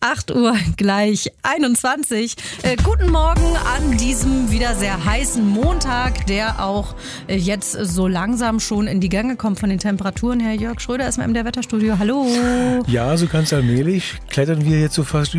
8 Uhr gleich 21. Guten Morgen an diesem wieder sehr heißen Montag, der auch jetzt so langsam schon in die Gänge kommt von den Temperaturen her. Jörg Schröder ist mal im der Wetterstudio. Hallo. Ja, so ganz allmählich klettern wir jetzt so fast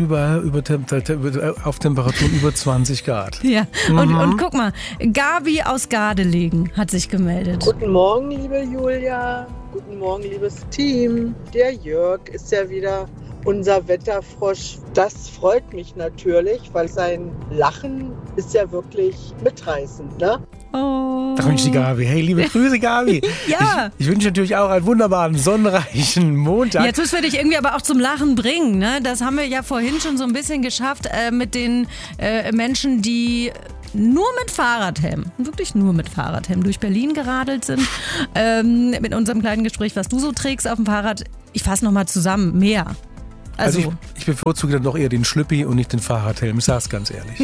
auf Temperaturen über 20 Grad. Ja, und guck mal, Gabi aus Gardelegen hat sich gemeldet. Guten Morgen, liebe Julia. Guten Morgen, liebes Team. Der Jörg ist ja wieder unser Wetterfrosch. Das freut mich natürlich, weil sein Lachen ist ja wirklich mitreißend, ne? Oh. Da wünsche ich Gabi. Hey, liebe Grüße, Gabi. Ja. Ich wünsche natürlich auch einen wunderbaren, sonnenreichen Montag. Jetzt müssen wir dich irgendwie aber auch zum Lachen bringen, ne? Das haben wir ja vorhin schon so ein bisschen geschafft mit den Menschen, die nur mit Fahrradhelm, wirklich nur mit Fahrradhelm durch Berlin geradelt sind. Mit unserem kleinen Gespräch, was du so trägst auf dem Fahrrad. Ich fasse nochmal zusammen, mehr. Also ich bevorzuge dann doch eher den Schlüppi und nicht den Fahrradhelm, ich sag's ganz ehrlich.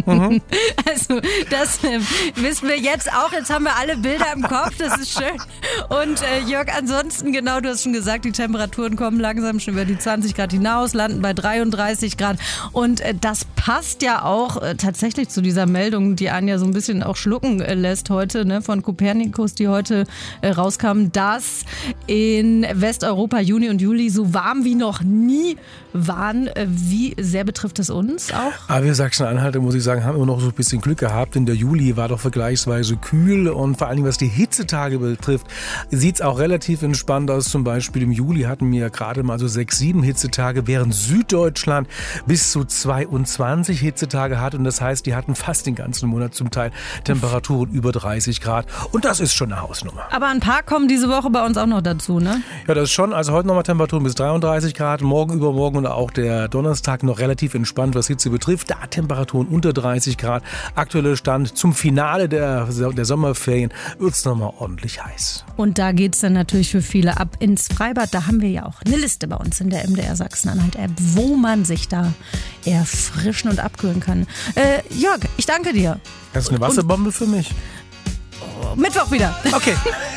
Also das wissen wir jetzt auch. Jetzt haben wir alle Bilder im Kopf, das ist schön. Und Jörg, ansonsten, genau, du hast schon gesagt, die Temperaturen kommen langsam schon über die 20 Grad hinaus, landen bei 33 Grad. Und das passt ja auch tatsächlich zu dieser Meldung, die einen ja so ein bisschen auch schlucken lässt heute, ne, von Copernicus, die heute rauskam, dass in Westeuropa Juni und Juli so warm wie noch nie waren. Wie sehr betrifft es uns auch? Aber wir Sachsen-Anhalter, muss ich sagen, haben immer noch so ein bisschen Glück gehabt, denn der Juli war doch vergleichsweise kühl und vor allem was die Hitzetage betrifft, sieht es auch relativ entspannt aus. Zum Beispiel im Juli hatten wir gerade mal so 6, 7 Hitzetage, während Süddeutschland bis zu 22 Hitzetage hat und das heißt, die hatten fast den ganzen Monat zum Teil Temperaturen über 30 Grad und das ist schon eine Hausnummer. Aber ein paar kommen diese Woche bei uns auch noch dazu, ne? Ja, das ist schon, also heute nochmal Temperaturen bis 33 Grad, morgen übermorgen und auch der Donnerstag noch relativ entspannt, was Hitze betrifft. Da Temperaturen unter 30 Grad. Aktueller Stand zum Finale der Sommerferien wird es nochmal ordentlich heiß. Und da geht es dann natürlich für viele ab ins Freibad. Da haben wir ja auch eine Liste bei uns in der MDR Sachsen-Anhalt-App, wo man sich da erfrischen und abkühlen kann. Jörg, ich danke dir. Das ist eine Wasserbombe für mich. Mittwoch wieder. Okay.